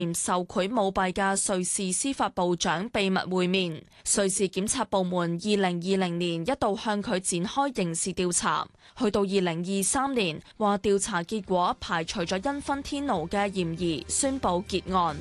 受賄舞弊嘅瑞士司法部長秘密會面。瑞士檢察部門2020年一度向佢展開刑事調查，去到2023年話調查結果排除咗因芬天奴嘅嫌疑，宣布結案。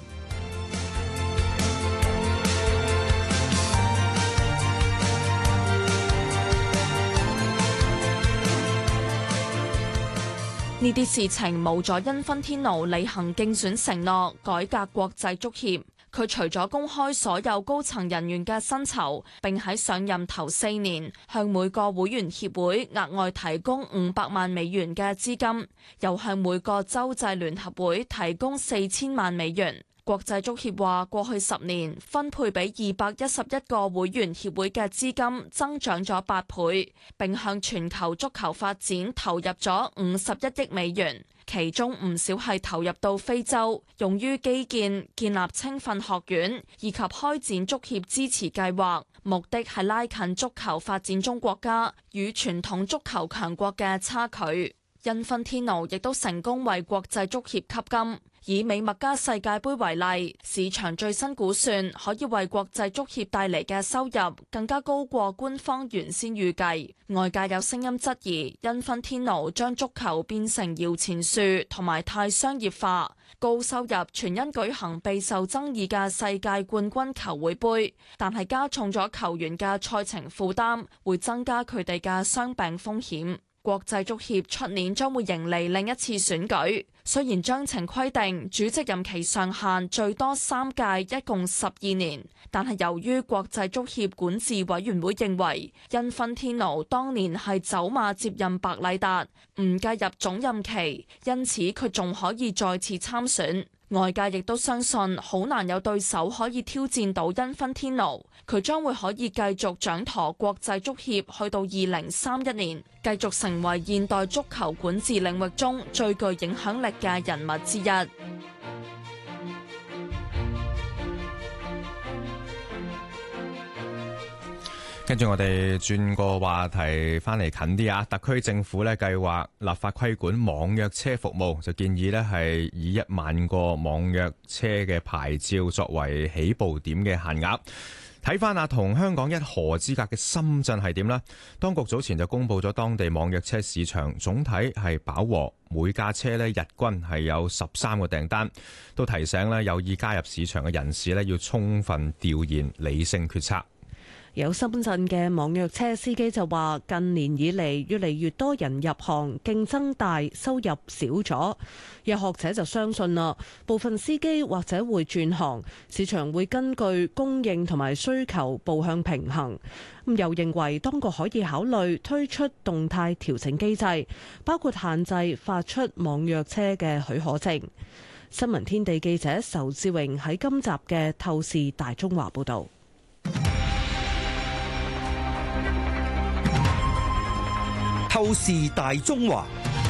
呢啲事情冇咗因芬天奴履行競選承諾，改革國際足協。佢除咗公開所有高層人員嘅薪酬，並喺上任頭4年向每個會員協會額外提供500萬美元嘅資金，又向每個州際聯合會提供4000萬美元。國際足協話，過去10年分配俾211個會員協會嘅資金增長咗8倍，並向全球足球發展投入咗51億美元，其中唔少係投入到非洲，用於基建、建立青訓學院以及開展足協支持計劃，目的係拉近足球發展中國家與傳統足球強國嘅差距。因芬天奴亦都成功為國際足協吸金。以美墨加世界盃為例，市場最新估算可以為國際足協帶嚟嘅收入更加高過官方原先預計。外界有聲音質疑，因芬天奴將足球變成搖錢樹同埋太商業化，高收入全因舉行備受爭議嘅世界冠軍球會盃，但係加重咗球員嘅賽程負擔，會增加佢哋嘅傷病風險。國際足協出年將會迎嚟另一次選舉，雖然章程規定主席任期上限最多3屆，一共12年，但係由於國際足協管治委員會認為因芬天奴當年係走馬接任白禮達，唔計入總任期，因此佢仲可以再次參選。外界亦都相信好難有對手可以挑戰到因芬天奴，佢將會可以繼續掌舵國際足協去到2031年，繼續成為現代足球管治領域中最具影響力嘅人物之一。 跟住我哋轉個話題翻嚟近啲啊，特區政府咧計劃立法規管網約車服務，就建議咧係以1萬個網約車嘅牌照作為起步點嘅限額。睇翻啊，同香港一河之隔嘅深圳係點呢？當局早前就公布咗當地網約車市場總體係飽和，每架車咧日均係有13個訂單，都提醒咧有意加入市場嘅人士咧要充分調研，理性決策。 有深圳嘅網約車司機就話，近年以嚟越嚟越多人入行，競爭大，收入少咗。有學者就相信啦，部分司機或者會轉行，市場會根據供應同埋需求步向平衡。又認為當局可以考慮推出動態調整機制，包括限制發出網約車嘅許可證。新聞天地記者仇志榮喺今集嘅透視大中華報道。 透視大中華。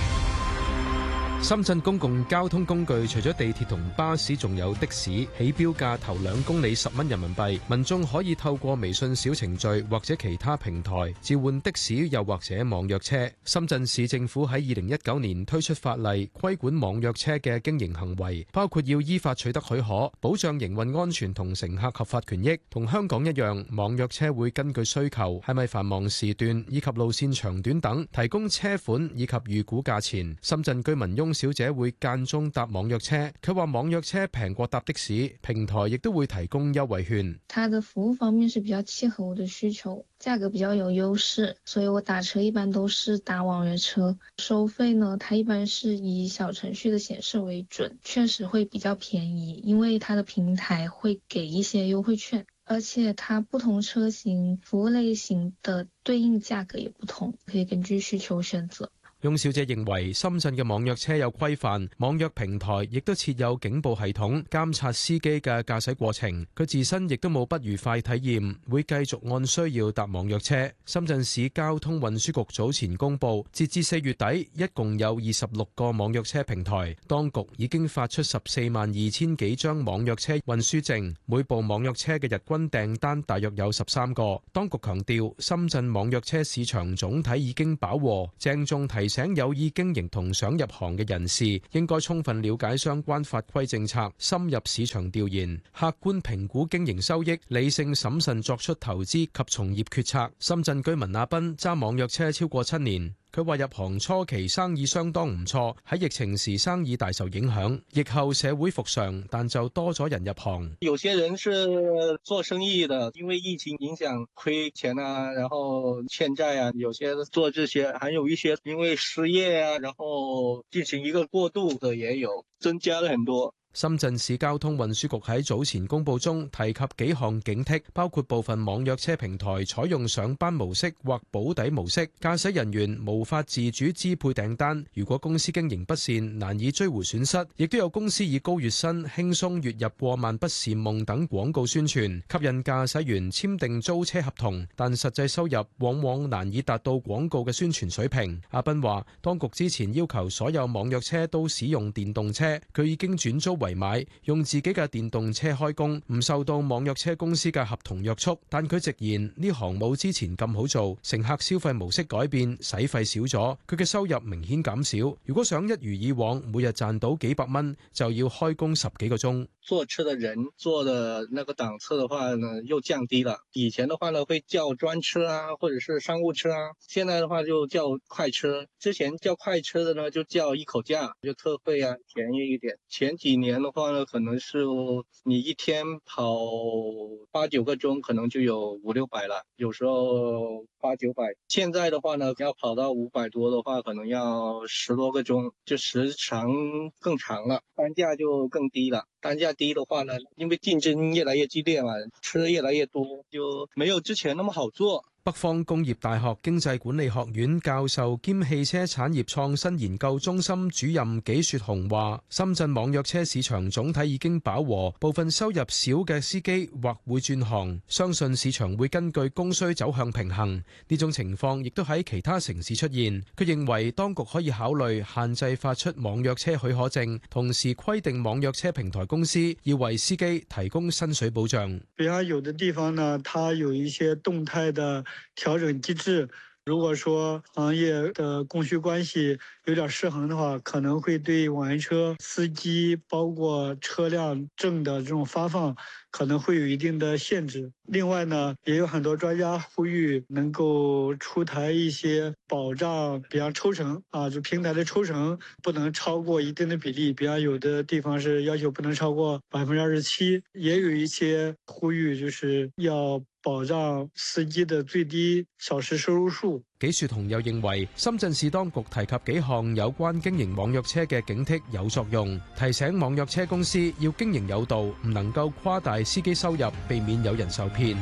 深圳公共交通工具除咗地鐵同巴士，仲有的士。起標價頭2公里10蚊人民幣，民眾可以透過微信小程序或者其他平台召喚的士，又或者網約車。深圳市政府喺2019年推出法例規管網約車嘅經營行為，包括要依法取得許可，保障營運安全同乘客合法權益。同香港一樣，網約車會根據需求，係咪繁忙時段以及路線長短等，提供車款以及預估價錢。深圳居民翁小姐會間中搭網約車，佢話網約車平過搭的士，平台亦都會提供優惠券。 它的服務方面是比較契合我的需求，價格比較有優勢，所以我打車一般都是打網約車。收費呢，它一般是以小程序的顯示為準，確實會比較便宜，因為它的平台會給一些優惠券，而且它不同車型、服務類型的對應價格也不同，可以根據需求選擇。 翁小姐認為深圳嘅網約車有規範，網約平台亦都設有警報系統監察司機嘅駕駛過程。佢自身亦都冇不愉快體驗，會繼續按需要搭網約車。深圳市交通運輸局早前公布，截至4月底，一共有26個網約車平台，當局已經發出14萬2千幾張網約車運輸證，每部網約車嘅日均訂單大約有13個。當局強調，深圳網約車市場總體已經飽和，鄭重提醒有意經營同想入行嘅人士，應該充分了解相關法規政策，深入市場調研，客觀評估經營收益，理性審慎作出投資及從業決策。深圳居民阿斌揸網約車超過7年。佢話入行初期生意相當唔錯，喺疫情時生意大受影響，疫後社會復常，但就多咗人入行。 有些人是做生意的，因為疫情影響虧錢啊，然後欠債啊，有些做這些，還有一些因為失業啊，然後進行一個過渡的也有，增加了很多。 深圳市交通運輸局喺早前公佈中提及幾項警惕，包括部分網約車平台採用上班模式或保底模式，駕駛人員無法自主支配訂單。如果公司經營不善，難以追回損失。亦都有公司以高月薪、輕鬆月入過萬不是夢等廣告宣傳，吸引駕駛員簽訂租車合同，但實際收入往往難以達到廣告嘅宣傳水平。阿斌話，當局之前要求所有網約車都使用電動車，佢已經轉租為買，用自己嘅電動車開工，唔受到網約車公司嘅合同約束。但佢直言呢行冇之前咁好做，乘客消費模式改變，使費少咗，佢嘅收入明顯減少。如果想一如以往每日賺到幾百蚊，就要開工10幾個鐘。 坐車的人坐的那個檔次的話呢，又降低了。以前的話呢，會叫專車啊，或者是商務車啊，現在的話就叫快車。之前叫快車的呢，就叫一口價，就特惠啊，便宜一點。前幾年的話呢，可能是你一天跑8、9個鐘，可能就有5、600了，有時候8、900。現在的話呢，要跑到500多的話，可能要10多個鐘，就時長更長了，單價就更低了。單價低的話呢，因為競爭越來越激烈嘛，車越來越多，就沒有之前那麼好做。 北方工業大學經濟管理學院教授兼汽車產業創新研究中心主任紀雪紅話，深圳網約車市場總體已經飽和，部分收入少嘅司機或會轉行，相信市場會根據供需走向平衡。呢種情況亦都喺其他城市出現。佢認為當局可以考慮限制發出網約車許可證，同時規定網約車平台公司要為司機提供薪水保障。 比方有的地方呢，它有一些動態的調整機制，如果說行業的供需關係有點失衡的話，可能會對網約車司機包括車輛證的這種發放可能會有一定的限制。另外呢，也有很多專家呼籲能夠出台一些保障，比方抽成啊，就平台的抽成不能超過一定的比例，比方有的地方是要求不能超過27%，也有一些呼籲就是要保障司機的最低小時收入數。 紀雪紅又認為，深圳市當局提及幾項有關經營網約車嘅警惕有作用，提醒網約車公司要經營有道，唔能夠誇大司機收入，避免有人受騙。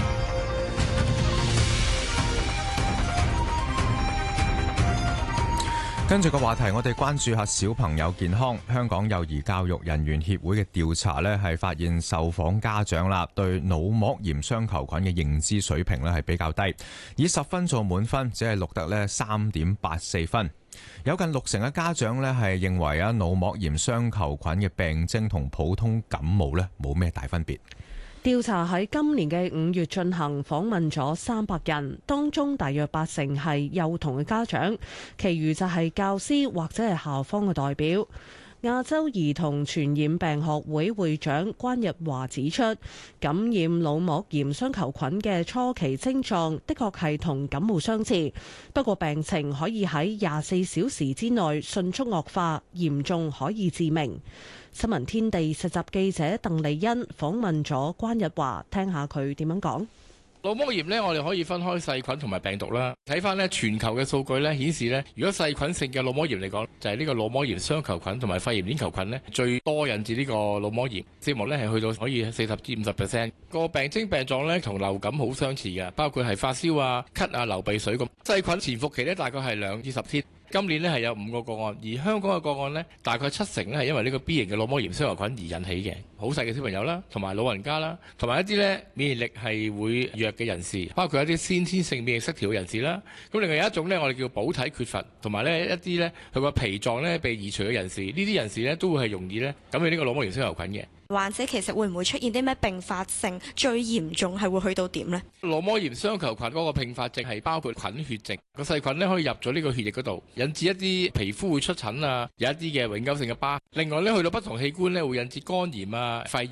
跟住個話題，我哋關注下小朋友健康。香港幼兒教育人員協會嘅調查呢，係發現受訪家長啦，對腦膜炎雙球菌嘅認知水平呢係比較低，以10分做滿分，只係錄得呢3.84分。有近60%嘅家長呢係認為腦膜炎雙球菌嘅病徵同普通感冒呢冇咩大分別。 調查喺今年嘅5月進行，訪問咗300人，當中大約80%係幼童嘅家長，其餘就係教師或者係校方嘅代表。亞洲兒童傳染病學會會長關日華指出，感染腦膜炎雙球菌嘅初期症狀的確係同感冒相似，不過病情可以喺24小時之內迅速惡化，嚴重可以致命。新聞天地實習記者鄧麗欣訪問咗關日華，聽下佢點樣講。 腦膜炎呢，我哋可以分開細菌同埋病毒啦。睇翻呢全球嘅數據呢，顯示呢，如果細菌性嘅腦膜炎嚟講，就係呢個腦膜炎雙球菌同埋肺炎鏈球菌呢，最多引致呢個腦膜炎，節目呢係去到可以40至50%。個病徵病狀呢，同流感好相似嘅，包括係發燒啊、咳啊、流鼻水咁。細菌潛伏期呢，大概係2至10天。今年呢係有5個個案，而香港嘅個案呢，大概70%呢係因為呢個 B 型嘅腦膜炎雙球菌而引起嘅。好細嘅小朋友啦，同埋老人家啦，同埋一啲呢免疫力係會弱嘅人士，包括一啲先天性免疫失調嘅人士啦。咁另外有一種呢，我哋叫補體缺乏，同埋呢一啲呢佢個脾臟呢被移除嘅人士，呢啲人士呢都會係容易呢感染呢個腦膜炎雙球菌嘅。 患者其實會唔會出現啲咩併發症？最嚴重係會去到點呢？ 腦膜炎雙球菌嗰個併發症係包括菌血症，個細菌咧可以入咗呢個血液嗰度，引致一啲皮膚會出疹啊，有一啲嘅永久性嘅疤。另外咧去到不同器官咧會引致肝炎啊、肺